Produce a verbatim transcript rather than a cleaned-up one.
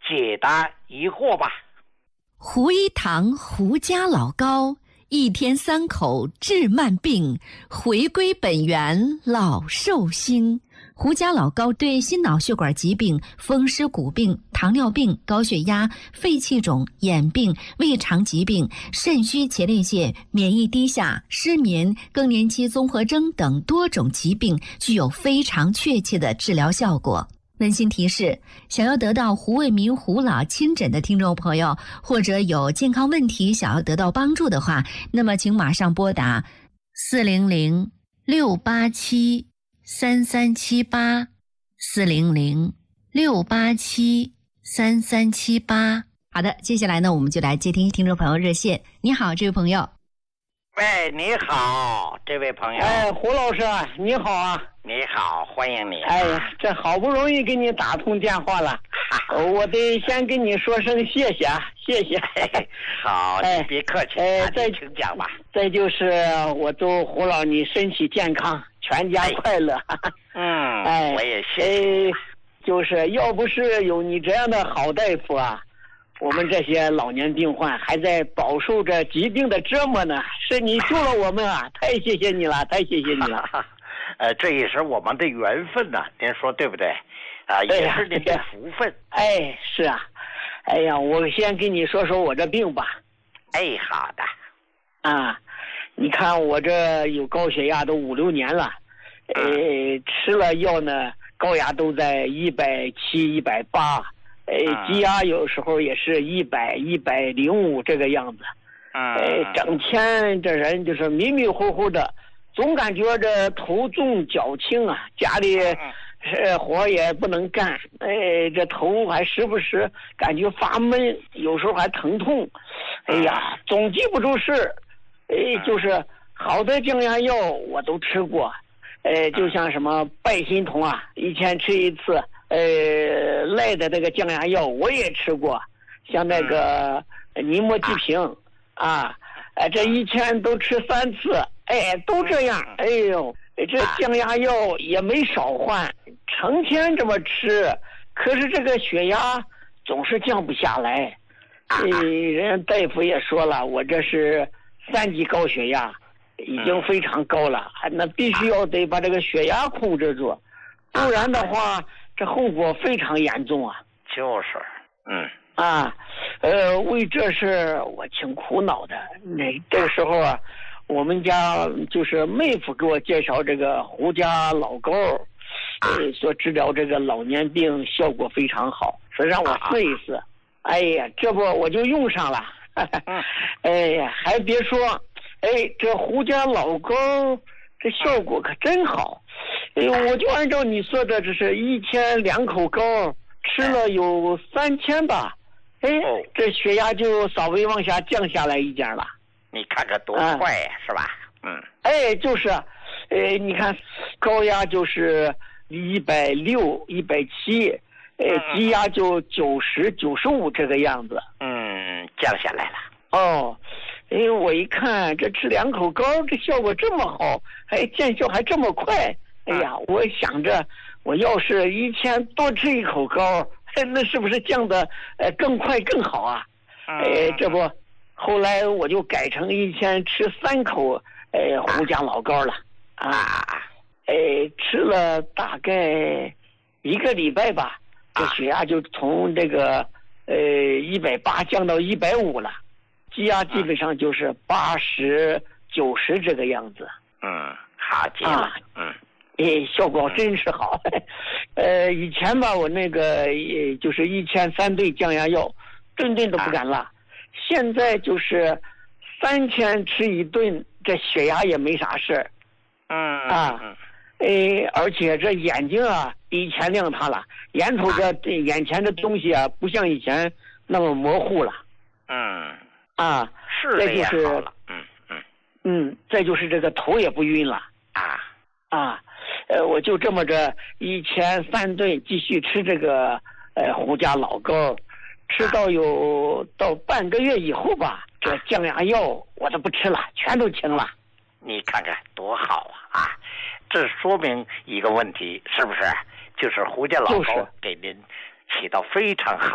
解答疑惑吧。 胡一堂胡家老高，一天三口治慢病，回归本源老寿星。胡家老高对心脑血管疾病、风湿骨病、糖尿病、高血压、肺气肿、眼病、胃肠疾病、肾虚前列腺、免疫低下、失眠、更年期综合征等多种疾病具有非常确切的治疗效果。温馨提示：想要得到胡卫民胡老亲诊的听众朋友，或者有健康问题想要得到帮助的话，那么请马上拨打四零零六八七三三七八四零零六八七三三七八。好的，接下来呢，我们就来接听听众朋友热线。你好，这位朋友。 喂，你好，这位朋友。 哎，胡老师，你好啊！ 你好，欢迎你。 哎呀，这好不容易给你打通电话了，我得先跟你说声谢谢，谢谢。 好，你别客气，哎，再请讲吧。 再就是我祝胡老你身体健康，全家快乐。 嗯， 哎， 我也谢谢。 就是要不是有你这样的好大夫啊，我们这些老年病患还在饱受着疾病的折磨呢，是你救了我们啊！太谢谢你了，太谢谢你了。 呃，这也是我们的缘分呐、啊，您说对不对？啊、呃，也是您的福分。 哎，是啊。哎呀，我先跟你说说我这病吧。 哎，好的。 啊，你看我这有高血压都五六年了，呃，吃了药呢，高压都在一百七、一百八。哎，低压有时候也是一百、一百零五这个样子，哎，整天这人就是迷迷糊糊的，总感觉这头重脚轻啊，家里呃活也不能干，哎，这头还时不时感觉发闷，有时候还疼痛，哎呀，总记不住事，哎，就是好的降压药我都吃过，哎，就像什么拜心通啊，一天吃一次。呃，赖的这个降压药我也吃过，像那个尼莫济平啊，哎，这一天都吃三次，哎，都这样，哎呦，这降压药也没少换，成天这么吃，可是这个血压总是降不下来。呃，人大夫也说了，我这是三级高血压，已经非常高了，那必须要得把这个血压控制住，不然的话。这后果非常严重啊！ 就是，嗯啊，呃，为这事我挺苦恼的。那这个时候啊，我们家就是妹夫给我介绍这个胡家老高，呃，说治疗这个老年病效果非常好，说让我试一试。哎呀，这不我就用上了。哎呀，还别说，哎，这胡家老高这效果可真好。哎呦，我就按照你说的，这是一天两口膏，吃了有三天吧，哎，这血压就稍微往下降下来一点了。 你看看多快呀、啊，是吧？嗯。 哎，就是，呃，你看高压就是一百六、一百七，呃，低压就九十、九十五这个样子。 嗯，降下来了。 哦，哎，我一看这吃两口膏，这效果这么好，哎，见效还这么快。哎呀，我想着，我要是一天多吃一口膏，那是不是降的呃更快更好啊？哎，这不，后来我就改成一天吃三口呃胡家老膏了啊！哎，吃了大概一个礼拜吧，这血压就从这个呃一百八降到一百五了，低压基本上就是八十九十这个样子。 嗯，好极了，嗯。 哎，效果真是好，呃，以前吧，我那个就是一天三顿降压药，顿顿都不敢落。啊、现在就是三天吃一顿，这血压也没啥事儿。 嗯啊，哎，而且这眼睛啊，比以前亮堂了，眼瞅着这眼前的东西啊，不像以前那么模糊了。 嗯， 啊， 是再就是了，嗯嗯嗯，再就是这个头也不晕了。 啊啊。呃，我就这么着一天三顿继续吃这个呃胡家老膏，吃到有到半个月以后吧，这降压药我都不吃了，全都停了。 你看看多好啊！啊，这说明一个问题，是不是？就是胡家老膏给您起到非常好